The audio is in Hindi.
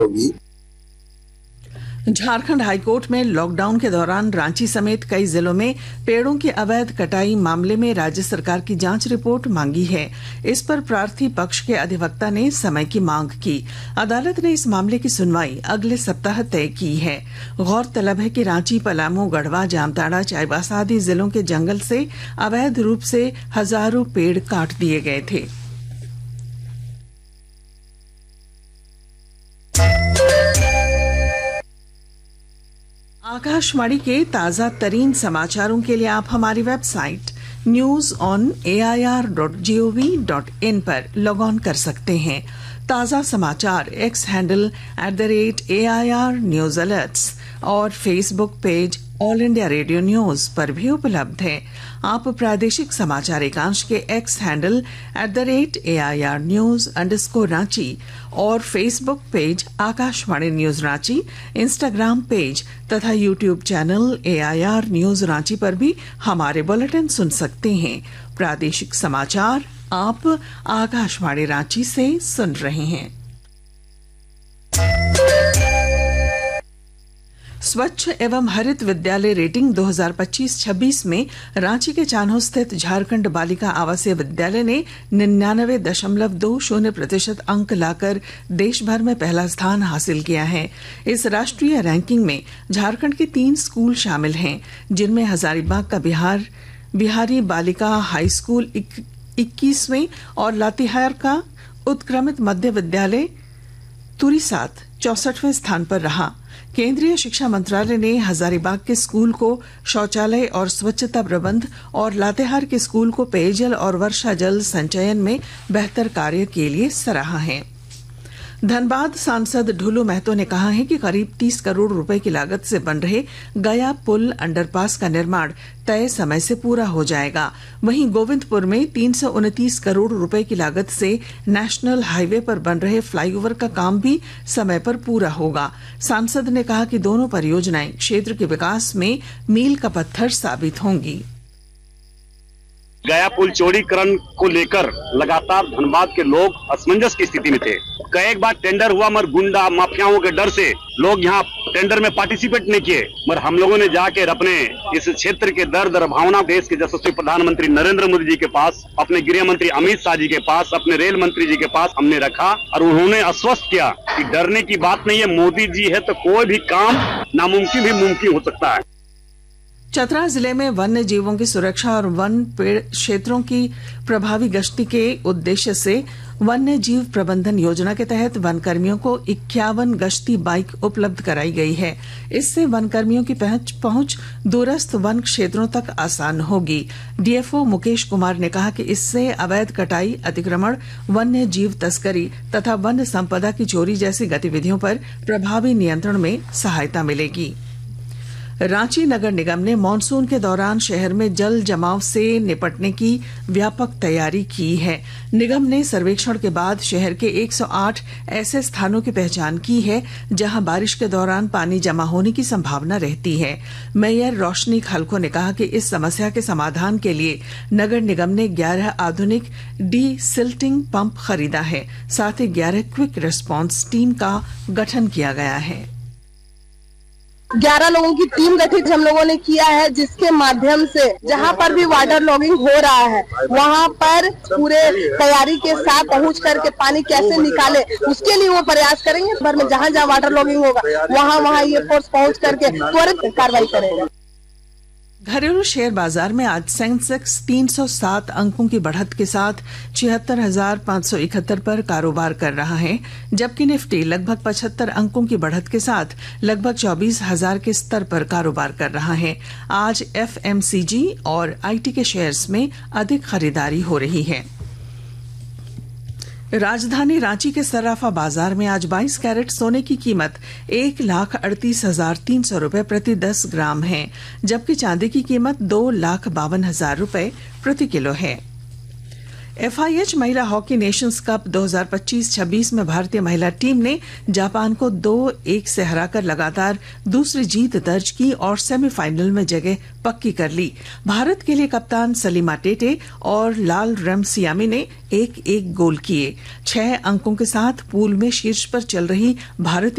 होगी। झारखंड हाईकोर्ट में लॉकडाउन के दौरान रांची समेत कई जिलों में पेड़ों की अवैध कटाई मामले में राज्य सरकार की जांच रिपोर्ट मांगी है। इस पर प्रार्थी पक्ष के अधिवक्ता ने समय की मांग की। अदालत ने इस मामले की सुनवाई अगले सप्ताह तय की है। गौरतलब है कि रांची, पलामू, गढ़वा, जामताड़ा, चाईबासा आदि जिलों के जंगल से अवैध रूप से हजारों पेड़ काट दिए गए थे। आकाशवाणी के ताजा तरीन समाचारों के लिए आप हमारी वेबसाइट news.on.air.gov.in पर लॉग ऑन कर सकते हैं। ताजा समाचार x handle @AIR news alerts और Facebook page all India radio news पर भी उपलब्ध है। आप प्रादेशिक समाचार एकांश के एक्स हैंडल @AIR news_रांची और Facebook page Akashvani news Ranchi, Instagram page तथा YouTube channel AIR news Ranchi पर भी हमारे बुलेटिन सुन सकते हैं। प्रादेशिक समाचार आप आकाशवाणी रांची से सुन रहे हैं। स्वच्छ एवं हरित विद्यालय रेटिंग 2025-26 में रांची के चान्हो स्थित झारखंड बालिका आवासीय विद्यालय ने 99.20% अंक लाकर देश भर में पहला स्थान हासिल किया है। इस राष्ट्रीय रैंकिंग में झारखंड के 3 स्कूल शामिल हैं, जिनमें हजारीबाग का बिहारी बालिका हाई स्कूल 21वें और लातेहार का उत्क्रमित मध्य विद्यालय तुरीसात 64वें स्थान पर रहा। केंद्रीय शिक्षा मंत्रालय ने हजारीबाग के स्कूल को शौचालय और स्वच्छता प्रबंध और लातेहार के स्कूल को पेयजल और वर्षा जल संचयन में बेहतर कार्य के लिए सराहा है। धनबाद सांसद ढुलू महतो ने कहा है कि करीब 30 करोड़ रुपए की लागत से बन रहे गया पुल अंडरपास का निर्माण तय समय से पूरा हो जाएगा। वहीं गोविंदपुर में 329 करोड़ रुपए की लागत से नेशनल हाईवे पर बन रहे फ्लाईओवर का काम भी समय पर पूरा होगा। सांसद ने कहा कि दोनों परियोजनाएं क्षेत्र के विकास में मील का पत्थर साबित होंगी। गया पुल चौड़ीकरण को लेकर लगातार धनबाद के लोग असमंजस की स्थिति में थे। कई बार टेंडर हुआ मगर गुंडा माफियाओं के डर से लोग यहाँ टेंडर में पार्टिसिपेट नहीं किए। मगर हम लोगों ने जाकर अपने इस क्षेत्र के दर्द और भावना देश के यशस्वी प्रधानमंत्री नरेंद्र मोदी जी के पास, अपने गृह मंत्री अमित शाह जी के पास, अपने रेल मंत्री जी के पास हमने रखा और उन्होंने आश्वस्त किया कि डरने की बात नहीं है, मोदी जी है तो कोई भी काम नामुमकिन भी मुमकिन हो सकता है। चतरा जिले में वन्य जीवों की सुरक्षा और वन पेड़ क्षेत्रों की प्रभावी गश्ती के उद्देश्य से वन्य जीव प्रबंधन योजना के तहत वन कर्मियों को 51 गश्ती बाइक उपलब्ध कराई गई है। इससे वन कर्मियों की पहुंच दूरस्थ वन क्षेत्रों तक आसान होगी। डीएफओ मुकेश कुमार ने कहा कि इससे अवैध कटाई, अतिक्रमण, वन्य जीव तस्करी तथा वन संपदा की चोरी जैसी गतिविधियों पर प्रभावी नियंत्रण में सहायता मिलेगी। रांची नगर निगम ने मानसून के दौरान शहर में जल जमाव से निपटने की व्यापक तैयारी की है। निगम ने सर्वेक्षण के बाद शहर के 108 ऐसे स्थानों की पहचान की है जहां बारिश के दौरान पानी जमा होने की संभावना रहती है। मेयर रोशनी खलखो ने कहा कि इस समस्या के समाधान के लिए नगर निगम ने 11 आधुनिक डी-सिल्टिंग पंप खरीदा है। साथ ही 11 क्विक रिस्पांस टीम का गठन किया गया है। 11 लोगों की टीम गठित हम लोगों ने किया है, जिसके माध्यम से जहां पर भी वाटर लॉगिंग हो रहा है वहां पर पूरे तैयारी के साथ पहुंच करके पानी कैसे निकाले उसके लिए वो प्रयास करेंगे। भर में जहां जहां वाटर लॉगिंग होगा वहां ये फोर्स पहुंच करके त्वरित कार्रवाई करेगा। घरेलू शेयर बाजार में आज सेंसेक्स 307 अंकों की बढ़त के साथ 76,571 पर कारोबार कर रहा है, जबकि निफ्टी लगभग 75 अंकों की बढ़त के साथ लगभग 24,000 के स्तर पर कारोबार कर रहा है। आज एफएमसीजी और आईटी के शेयर्स में अधिक खरीदारी हो रही है। राजधानी रांची के सराफा बाजार में आज 22 कैरेट सोने की कीमत 1,38,300 रुपए प्रति 10 ग्राम है, जबकि चांदी की कीमत 2,52,000 रुपए प्रति किलो है। FIH महिला हॉकी नेशंस कप 2025-26 में भारतीय महिला टीम ने जापान को 2-1 से हराकर लगातार दूसरी जीत दर्ज की और सेमीफाइनल में जगह पक्की कर ली। भारत के लिए कप्तान सलीमा टेटे और लाल रेमसियामी ने एक गोल किए। 6 अंकों के साथ पूल में शीर्ष पर चल रही भारतीय